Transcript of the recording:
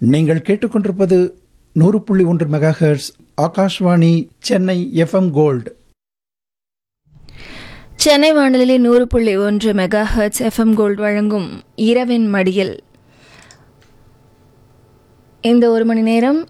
நீங்கள் கேட்டுக்கொண்டிருப்பது 100.1 megahertz Akashvani Chennai FM gold. Chennai வானொலி 100.1 மெகா ஹெர்ட்ஸ் எஃப்எம் கோல்டு வழங்கும் இரவின் மடியில் இந்த ஒரு மணி நேரம்